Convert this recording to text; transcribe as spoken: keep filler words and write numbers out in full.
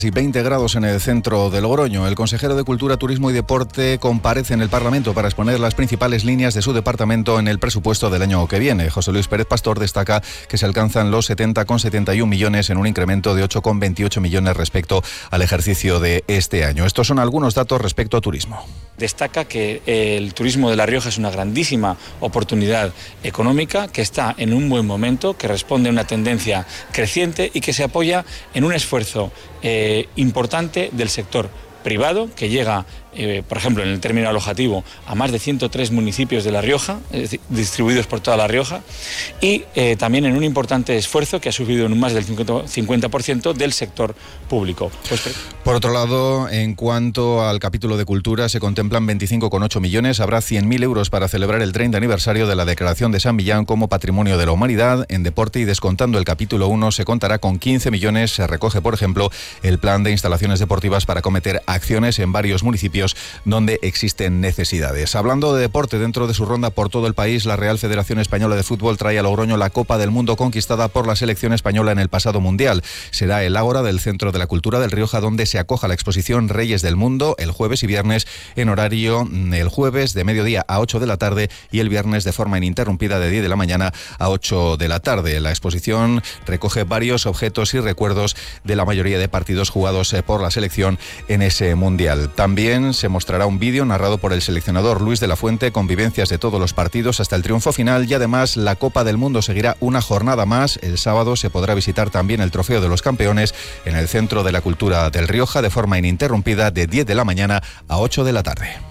Y veinte grados en el centro de Logroño. El consejero de Cultura, Turismo y Deporte comparece en el Parlamento para exponer las principales líneas de su departamento en el presupuesto del año que viene. José Luis Pérez Pastor destaca que se alcanzan los setenta coma setenta y uno millones en un incremento de ocho coma veintiocho millones respecto al ejercicio de este año. Estos son algunos datos respecto a turismo. Destaca que el turismo de La Rioja es una grandísima oportunidad económica, que está en un buen momento, que responde a una tendencia creciente y que se apoya en un esfuerzo eh, importante del sector privado, que llega, eh, por ejemplo, en el término alojativo, a más de ciento tres municipios de La Rioja, es decir, distribuidos por toda La Rioja, y eh, también en un importante esfuerzo que ha subido en un más del cincuenta por ciento del sector público. Pues, por otro lado, en cuanto al capítulo de cultura, se contemplan veinticinco coma ocho millones, habrá cien mil euros para celebrar el treinta aniversario de la declaración de San Millán como Patrimonio de la Humanidad. En deporte, y descontando el capítulo uno, se contará con quince millones. Se recoge, por ejemplo, el plan de instalaciones deportivas para acometer acciones en varios municipios donde existen necesidades. Hablando de deporte, dentro de su ronda por todo el país, la Real Federación Española de Fútbol trae a Logroño la Copa del Mundo conquistada por la selección española en el pasado Mundial. Será el ágora del Centro de la Cultura del Rioja, donde se acoja la exposición Reyes del Mundo el jueves y viernes en horario el jueves de mediodía a ocho de la tarde y el viernes de forma ininterrumpida de diez de la mañana a ocho de la tarde. La exposición recoge varios objetos y recuerdos de la mayoría de partidos jugados por la selección en ese Mundial. También se mostrará un vídeo narrado por el seleccionador Luis de la Fuente con vivencias de todos los partidos hasta el triunfo final, y además la Copa del Mundo seguirá una jornada más. El sábado se podrá visitar también el Trofeo de los Campeones en el Centro de la Cultura del Rioja de forma ininterrumpida de diez de la mañana a ocho de la tarde.